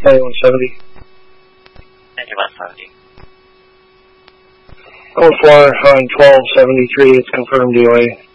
9170. 9170. Going for on 1273, it's confirmed DOA.